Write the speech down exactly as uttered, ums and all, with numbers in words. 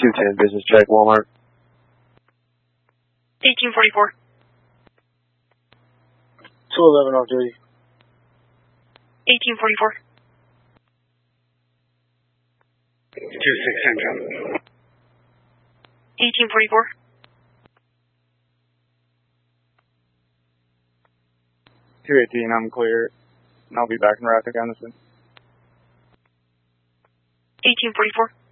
two ten, business check, Walmart. eighteen forty-four. two eleven off duty. eighteen forty-four. two six Central. eighteen forty-four. two eighteen, I'm clear, and I'll be back in Rapid, Anderson. eighteen forty-four.